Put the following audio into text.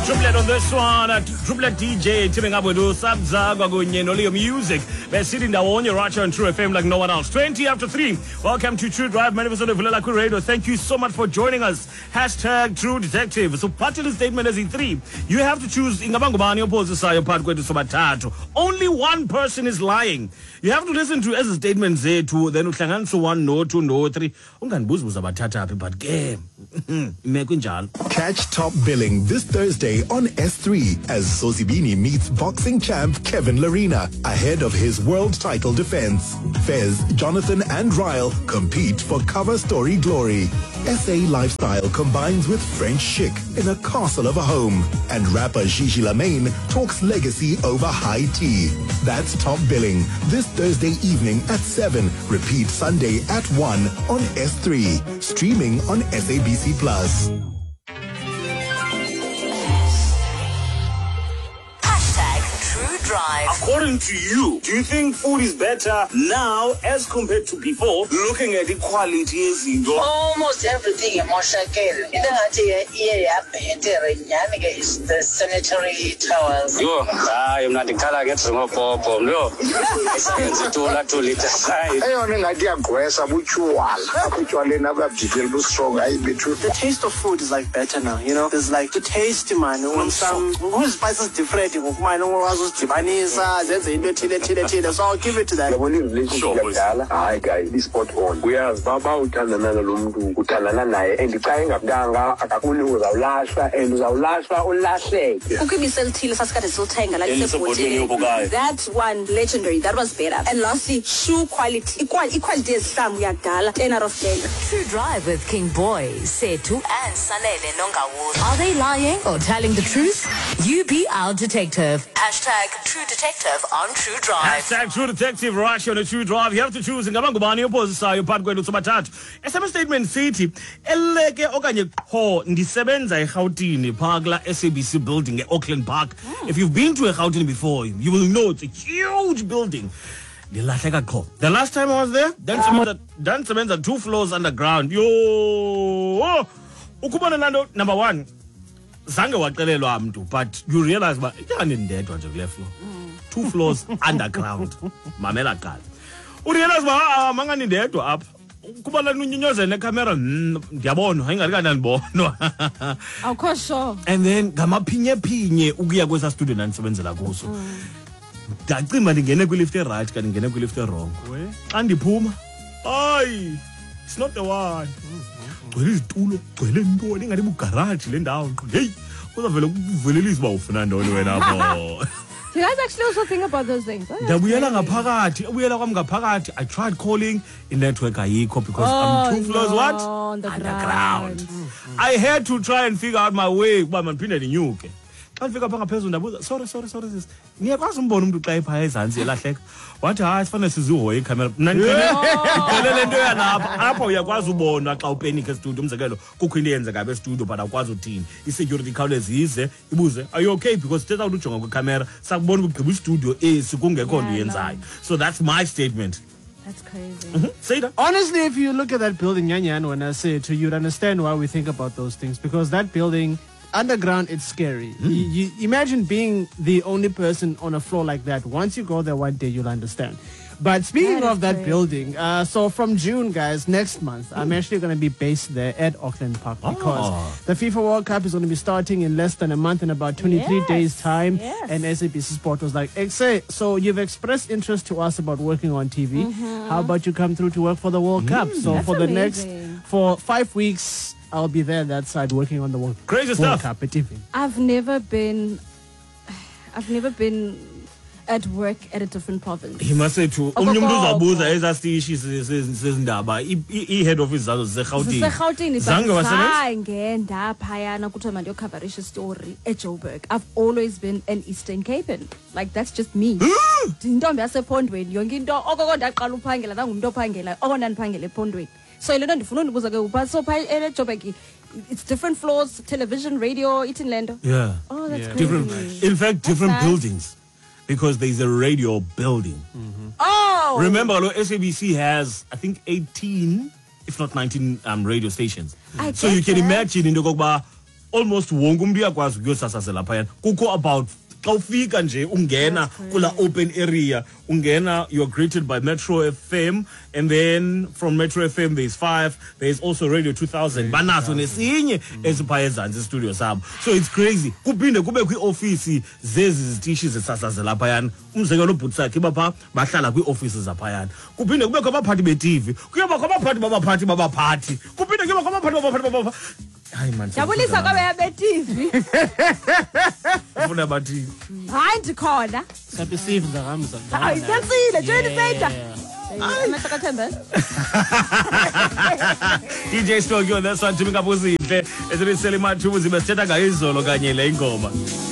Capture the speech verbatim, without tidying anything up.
Triplet on this one, uh, Triplet D J, teaming up with Sabza, Gwagunye, Nolio Music. They're sitting down on your Racha and True F M like no one else. twenty after three. Welcome to True Drive. My name is Vilalaku Radio. Thank you so much for joining us. Hashtag True Detective. So, part of the statement is in three. You have to choose Ingabangubani opposite Sayo part to Sobatatu. Only one person is lying. You have to listen to as a statement say to then Utlangan so one, no, two, no, three. Ungan Buzbu Sabatata, but game. Catch Top Billing this Thursday on S three as Sosibini meets boxing champ Kevin Larina ahead of his world title defense. Fez, Jonathan and Ryle compete for cover story glory. S A lifestyle combines with French chic in a castle of a home. And rapper Gigi Lamaine talks legacy over high tea. That's Top Billing this Thursday evening at seven. Repeat Sunday at one on S three. Streaming on S A B C Plus. Drive. According to you, do you think food is better now as compared to before? Looking at the quality is indoor. Almost everything in Moshakele. Is the sanitary towels. Yo, I'm not the color gets some pop. No, it's a two to liters. I only idea grass, which you are. Which you are never strong. The taste of food is like better now, you know? There's like the taste, man. When some whose spices different, mine was Tibanisa, so I'll give it to that. Hi guys, this spot on. We are Baba Utanana Lumdu, Utanana, and the kind of Danga, Akakuni was our last and was our last or last day. Who could be sell Tila Saskata Sultanga like that's one legendary, that was better. And lastly, shoe quality, equal equality is some we are gala, ten out of ten. True Drive with King Boy, Setu and Sanele Nongawood. Are they lying or telling the truth? You be our detective. Hashtag True Detective on True Drive. Hashtag True Detective Russia on a True Drive. You have to choose Ngabangubani opposite Sayo part to Sobatatu. S M S statement city. Eleke okanye ho ndisebenza eGauteng Parkla S A B C building at Auckland Park. Mm. If you've been to a Gauteng before, you will know it's a huge building. The last time I was there, Dan Semenza two floors underground. Yo, oh, ukubona nando number one. Zange waqelelwa mntu, but you realize ba ndedwa nje kule floor. Two floors underground. Mamela qala. U realize ba mangani ndedwa apha. Kuba la nunyonyozela necamera ndiyabona ingathi kanandibonwa. Awukho sure. And then ngamaphinye phinye ukuya kwesa studio nandisebenzela kuso. Ndacima ndingene kwilift right kanti ngene kwilift wrong. Xa ndiphuma, hayi, it's not the one. Gcwele izitulo, gcwele ntoni ingathi bugarage le ndawo. Hey, uzavela kuvelelisa ba ufuna ntoni wena apho. Do you guys actually also think about those things? Ndabuyela ngaphakathi, ubuyela kwami ngaphakathi. I tried calling in network ayikho because oh, I'm two floors no, what? On the underground. Mm-hmm. I had to try and figure out my way kuba mandiphinde ndinyuke. Xa ndifika pha ngaphezulu ndabuza, sorry sorry sorry sis. Ngiyakwazi umbona umuntu xa epha ezantsi elahleka. Wathi hayi sifanele sizihoye ikhamera. Mna ndiphelele into yanapha. Apha uyakwazi ubona xa upanika estudio umzekelo kukho into eyenzeka apha estudio but akwazi uthini. I-security khawuleze ize ibuze, are you okay? Because thetha ukuthi ujonga kwikhamera sakubona ukugqiba istudio esi kungekho nto yenzayo. So that's my statement. That's crazy. Mm-hmm. Say that. Honestly, if you look at that building, Nyanyan, when I say it to you, you'd understand why we think about those things. Because that building, underground, it's scary. Mm. You, you imagine being the only person on a floor like that. Once you go there one day, you'll understand. But speaking that of that great. building, uh, so from June, guys, next month, mm. I'm actually going to be based there at Auckland Park because oh. the FIFA World Cup is going to be starting in less than a month, in about twenty-three yes. days' time. Yes. And S A B C Sport was like, Exe, so you've expressed interest to us about working on T V. Mm-hmm. How about you come through to work for the World mm. Cup? So That's for the amazing. next, for five weeks, I'll be there that side working on the World, Crazy World stuff. Cup at T V. I've never been, I've never been at work at a different province. He must say to omnye umuntu uzabuza ezastishi sezindaba i-head office zazo zeGauteng. ZeGauteng zange wasebenza ngenda phayana kuthiwa manje coverisha story eJoburg. I've always been an Eastern Capean. Like that's just me. Intombi yasePhondweni yonke into okoko ndaqala uphangela nangumuntu ophangela okona ndiphangela ePhondweni. So ile nto ndifuna undibuza ke upha so pha eJoburg it's different floors, television, radio, eating land. Yeah. Oh, that's yeah. crazy. Different, in fact, different nice. buildings. Because there's a radio building. Mm-hmm. Oh! Remember, S A B C has, I think, eighteen, if not nineteen um, radio stations. I so you can that. imagine in the Gogba, almost wonke umuntu uyakwazi ukuyosasazela phayana. Kukho about xa ufika nje ungena kula open area, ungena, you're greeted by Metro F M, and then from Metro F M there's five, there's also Radio two thousand. Banaso nesinye esiphaya ezantsi studio sabo. So it's crazy. Kuphinde kube kwi-office zezi zitishi zesasazela phayana. Umzekelo ubhutsakhe bapha bahlala kwi-office zaphayana. Kuphinde kube kwabaphathi be-T V. Kuyoba kwabaphathi babaphathi babaphathi. Kuphinde kuyoba kwabaphathi babaphathi babaphathi. Hayi man. Jabulisa kwabe yabe-T V. Ufuna bathi. Hayi ndikhona. Sabe Steve Nzagamza. Hayi sesile join center. D J Stokyo, that's one Jimmy Kapuzihle. Esirisele mathubu zibe sithetha ngayo izolo kanye le ingoma.